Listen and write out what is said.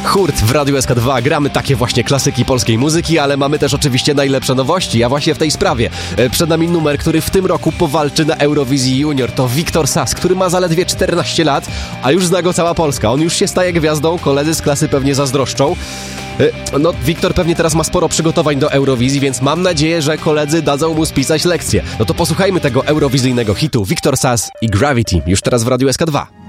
Hurt w Radiu SK2. Gramy takie właśnie klasyki polskiej muzyki, ale mamy też oczywiście najlepsze nowości, a właśnie w tej sprawie. Przed nami numer, który w tym roku powalczy na Eurowizji Junior. To Wiktor Sass, który ma zaledwie 14 lat, a już zna go cała Polska. On już się staje gwiazdą, koledzy z klasy pewnie zazdroszczą. No, Wiktor pewnie teraz ma sporo przygotowań do Eurowizji, więc mam nadzieję, że koledzy dadzą mu spisać lekcję. No to posłuchajmy tego eurowizyjnego hitu Wiktor Sass i Gravity już teraz w Radiu SK2.